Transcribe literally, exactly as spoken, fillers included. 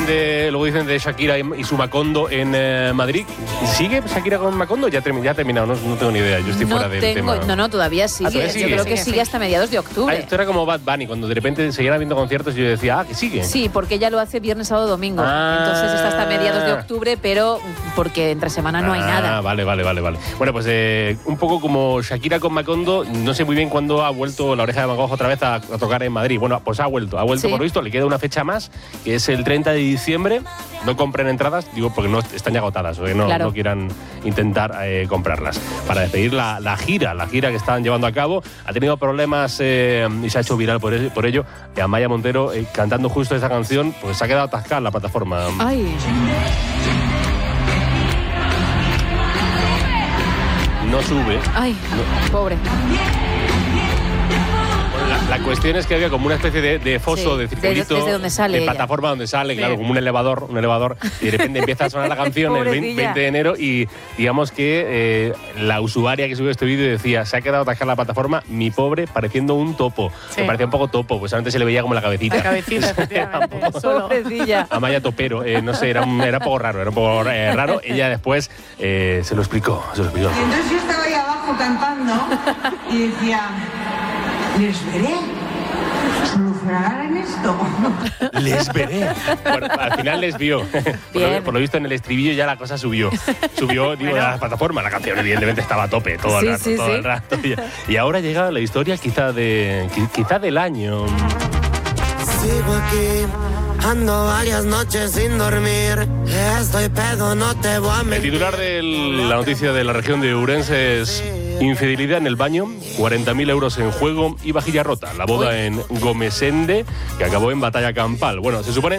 dicen de, luego dicen de Shakira y, y su Macondo en eh, Madrid. ¿Sigue Shakira con Macondo? Ya, termi- ya ha terminado, no, no tengo ni idea. Yo estoy no fuera del tengo, tema. No, no, todavía sigue. Ah, ¿todavía sigue? Yo creo que Sigue, sigue sí. hasta mediados de octubre. Ah, esto era como Bad Bunny, cuando de repente seguían habiendo conciertos y yo decía, ah, que sigue. Sí, porque ella lo hace viernes, sábado, domingo. Ah. Entonces está hasta mediados de octubre, pero porque entre semana no hay Ah, nada. Vale, vale, vale, vale. Bueno, pues eh, un poco como Shakira con Macondo, no sé muy bien cuándo ha vuelto La Oreja de Van Gogh otra vez a, a tocar en Madrid. Bueno, pues ha vuelto, ha vuelto Sí. por lo visto, le queda una fecha más, que es el treinta de diciembre. No compren entradas, digo, porque no están ya agotadas, o que no, Claro. no quieran intentar eh, comprarlas. Para despedir la, la gira, la gira que están llevando a cabo, ha tenido problemas eh, y se ha hecho viral por, por ello. Y Amaya Montero, eh, cantando justo esa canción, pues se ha quedado atascada en la plataforma. Ay, No sube. ay, pobre. La, la cuestión es que había como una especie de, de foso, Sí, de circulito, desde- desde donde sale de ella. plataforma donde sale, Sí. claro, como un elevador, un elevador, y de repente empieza a sonar la canción el veinte, Pobrecilla. veinte de enero y digamos que eh, la usuaria que subió este vídeo decía, se ha quedado atascada la plataforma, mi pobre, pareciendo un topo. Sí. Me parecía un poco topo, pues solamente se le veía como la cabecita. La cabecita, efectivamente. Era un poco- Solo. Pobrecilla. Amaya Topero, eh, no sé, era un, era un poco raro, era un poco eh, raro. Ella después eh, se lo explicó, se lo explicó. Y entonces yo estaba ahí abajo cantando y decía, les veré, solucionarán esto. Les veré. Bueno, al final les vio. Por lo, Bien. por lo visto en el estribillo ya la cosa subió. Subió, digo, Bueno. la plataforma. La canción evidentemente estaba a tope todo el Sí, rato. sí, todo sí. el rato. Y, y ahora llega la historia quizá, de, qui- quizá del año. Sigo aquí, ando varias noches sin dormir. Estoy pedo, no te voy a El mentir. titular de la noticia de la región de Ourense es infidelidad en el baño, cuarenta mil euros en juego y vajilla rota. La boda en Gomesende, que acabó en batalla campal. Bueno, se supone